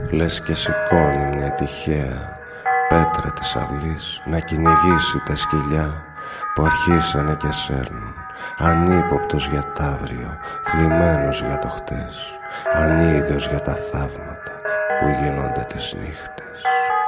λες και σηκώνει μια τυχαία πέτρα της αυλής να κυνηγήσει τα σκυλιά που αρχίσανε και σέρνουν, ανύποπτος για τ' αύριο, θλιμμένος για το χτες, ανίδιος για τα θαύματα που γίνονται τις νύχτες.